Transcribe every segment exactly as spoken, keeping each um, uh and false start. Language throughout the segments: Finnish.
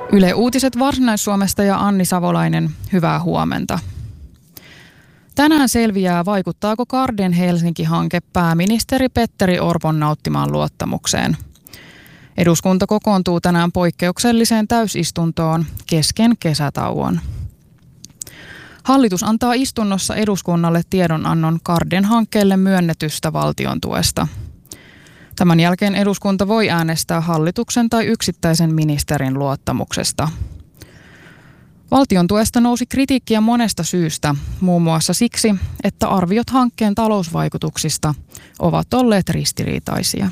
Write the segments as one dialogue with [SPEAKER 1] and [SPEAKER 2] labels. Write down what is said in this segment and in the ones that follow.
[SPEAKER 1] Yle Uutiset Varsinais-Suomesta ja Anni Savolainen, hyvää huomenta. Tänään selviää, vaikuttaako Garden Helsinki-hanke pääministeri Petteri Orpon nauttimaan luottamukseen. Eduskunta kokoontuu tänään poikkeukselliseen täysistuntoon kesken kesätauon. Hallitus antaa istunnossa eduskunnalle tiedonannon Garden-hankkeelle myönnetystä valtion tuesta. Tämän jälkeen eduskunta voi äänestää hallituksen tai yksittäisen ministerin luottamuksesta. Valtion tuesta nousi kritiikkiä monesta syystä, muun muassa siksi, että arviot hankkeen talousvaikutuksista ovat olleet ristiriitaisia.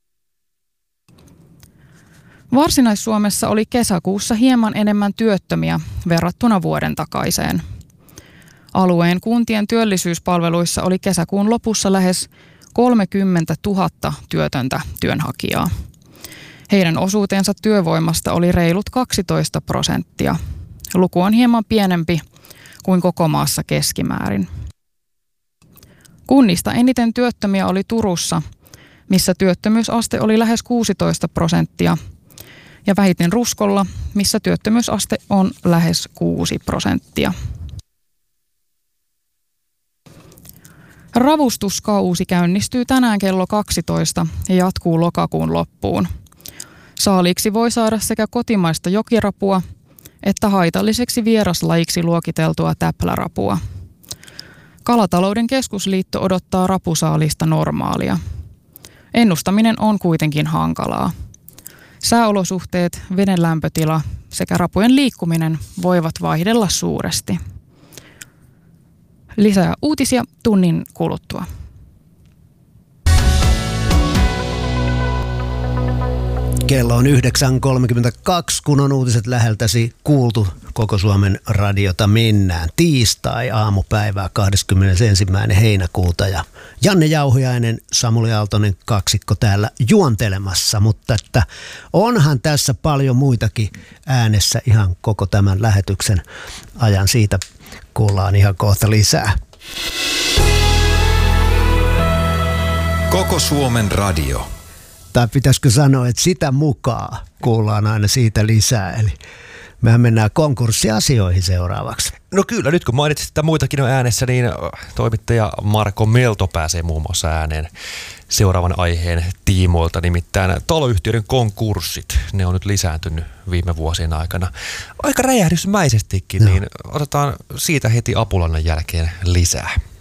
[SPEAKER 1] Varsinais-Suomessa oli kesäkuussa hieman enemmän työttömiä verrattuna vuoden takaiseen. Alueen kuntien työllisyyspalveluissa oli kesäkuun lopussa lähes kolmekymmentätuhatta työtöntä työnhakijaa. Heidän osuutensa työvoimasta oli reilut kaksitoista prosenttia. Luku on hieman pienempi kuin koko maassa keskimäärin. Kunnista eniten työttömiä oli Turussa, missä työttömyysaste oli lähes kuusitoista prosenttia, ja vähiten Ruskolla, missä työttömyysaste on lähes kuusi prosenttia. Ravustuskausi käynnistyy tänään kello kaksitoista ja jatkuu lokakuun loppuun. Saaliiksi voi saada sekä kotimaista jokirapua että haitalliseksi vieraslajiksi luokiteltua täplärapua. Kalatalouden keskusliitto odottaa rapusaalista normaalia. Ennustaminen on kuitenkin hankalaa. Sääolosuhteet, veden lämpötila sekä rapujen liikkuminen voivat vaihdella suuresti. Lisää uutisia tunnin kuluttua.
[SPEAKER 2] Kello on yhdeksän kolmekymmentäkaksi, kun on uutiset läheltäsi kuultu. Koko Suomen radiota mennään. Tiistai aamupäivää kahdeskymmenesensimmäinen heinäkuuta ja Janne Jauhiainen, Samuli Aaltonen kaksikko täällä juontelemassa, mutta että onhan tässä paljon muitakin äänessä ihan koko tämän lähetyksen ajan. Siitä kuullaan ihan kohta lisää.
[SPEAKER 3] Koko Suomen radio.
[SPEAKER 2] Tai pitäisikö sanoa, että sitä mukaan kuullaan aina siitä lisää. Eli mehän mennään konkurssiasioihin seuraavaksi.
[SPEAKER 4] No kyllä, nyt kun mainitsit, että muitakin on äänessä, niin toimittaja Marko Melto pääsee muun muassa ääneen seuraavan aiheen tiimoilta. Nimittäin taloyhtiöiden konkurssit, ne on nyt lisääntynyt viime vuosien aikana. Aika räjähdysmäisestikin, no. Niin otetaan siitä heti Apulannan jälkeen lisää.